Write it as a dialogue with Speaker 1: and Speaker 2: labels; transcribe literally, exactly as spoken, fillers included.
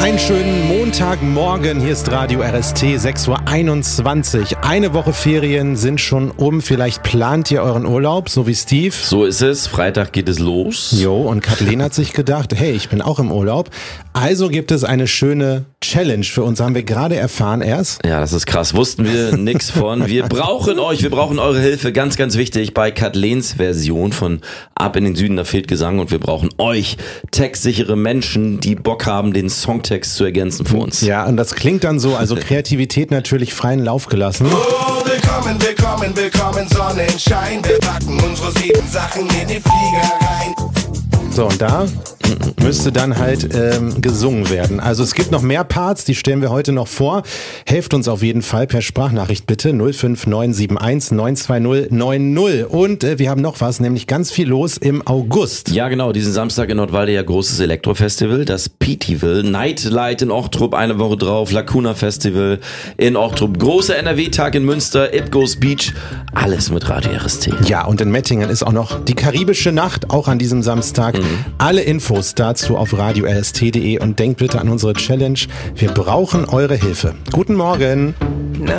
Speaker 1: Einen schönen Montagmorgen, hier ist Radio R S T, sechs Uhr einundzwanzig. Eine Woche Ferien sind schon um, vielleicht plant ihr euren Urlaub, so wie Steve.
Speaker 2: So ist es, Freitag geht es los.
Speaker 1: Jo, und Kathleen hat sich gedacht, hey, ich bin auch im Urlaub. Also gibt es eine schöne Challenge für uns, haben wir gerade erfahren erst.
Speaker 2: Ja, das ist krass, wussten wir nix von. Wir brauchen euch, wir brauchen eure Hilfe, ganz, ganz wichtig, bei Kathleens Version von Ab in den Süden, da fehlt Gesang und wir brauchen euch, textsichere Menschen, die Bock haben, den Songtext zu ergänzen für uns.
Speaker 1: Ja, und das klingt dann so, also Kreativität natürlich freien Lauf gelassen.
Speaker 3: Oh, willkommen, willkommen, willkommen, Sonnenschein. Wir packen unsere sieben Sachen in die Flieger rein.
Speaker 1: So, und da müsste dann halt ähm, gesungen werden. Also es gibt noch mehr Parts, die stellen wir heute noch vor. Helft uns auf jeden Fall per Sprachnachricht bitte null fünf neun sieben eins neun zwei null neun null. Und äh, wir haben noch was, nämlich ganz viel los im August.
Speaker 2: Ja genau, diesen Samstag in Nordwalde ja großes Elektrofestival, das Petival, Nightlight in Ochtrup eine Woche drauf, Lacuna Festival in Ochtrup, großer N R W-Tag in Münster, Ipgos Beach, alles mit Radio R S T.
Speaker 1: Ja, und in Mettingen ist auch noch die Karibische Nacht, auch an diesem Samstag. Mhm. Alle Infos dazu auf radio r s t punkt d e und denkt bitte an unsere Challenge. Wir brauchen eure Hilfe. Guten Morgen.